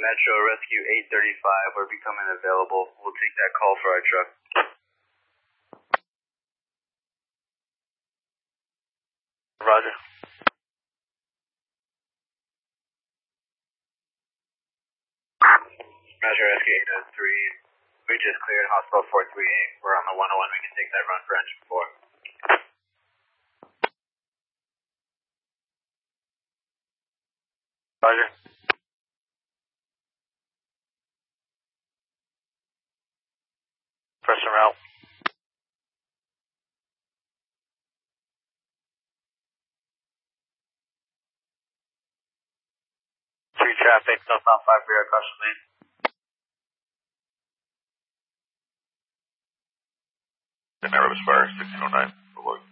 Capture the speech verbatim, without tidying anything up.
Metro Rescue eight thirty-five, we're becoming available. We'll take that call for our truck. Roger. Metro Rescue eight oh three, we just cleared Hospital four three eight. We're on the one oh one, we can take that run for engine four. Roger. Press and route. Three traffic, southbound five rear across the lane. The Narrows Fire, sixteen oh nine, for work.